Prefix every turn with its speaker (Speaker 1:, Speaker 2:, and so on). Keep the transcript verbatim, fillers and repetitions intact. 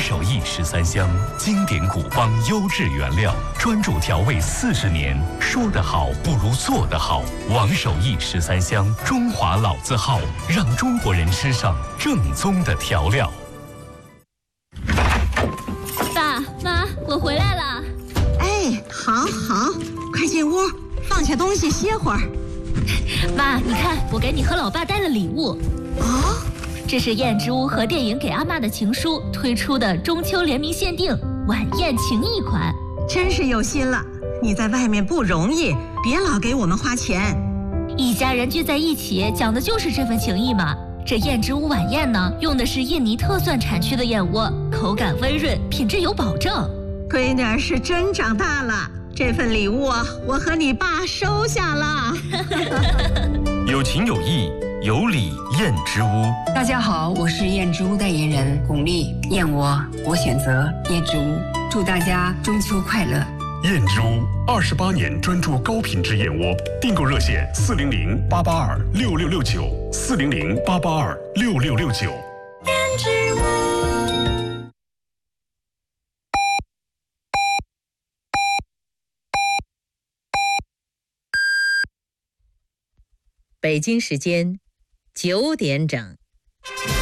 Speaker 1: 手艺十三香，经典古方优质原料，专注调味四十年。说得好不如做得好。王手艺十三香，中华老字号，让中国人吃上正宗的调料。
Speaker 2: 爸妈，我回来了。
Speaker 3: 哎，好好，快进屋，放下东西歇会儿。
Speaker 2: 妈，你看，我给你和老爸带了礼物。
Speaker 3: 哦，
Speaker 2: 这是燕之屋和电影《给阿嬷的情书》推出的中秋联名限定晚宴情谊款，
Speaker 3: 真是有心了。你在外面不容易，别老给我们花钱。
Speaker 2: 一家人聚在一起，讲的就是这份情谊嘛。这燕之屋晚宴呢，用的是印尼特蒜产区的燕窝，口感温润，品质有保证。
Speaker 3: 闺女儿是真长大了，这份礼物啊，我和你爸收下了。
Speaker 1: 有情有义，有礼燕之屋。
Speaker 4: 大家好，我是燕之屋代言人巩俐，燕窝我选择燕之屋，祝大家中秋快乐。
Speaker 5: 燕之屋二十八年专注高品质燕窝，订购热线四零零八八二六六六九四零零八八二六六六九。
Speaker 2: 燕之屋。
Speaker 6: 北京时间九点整。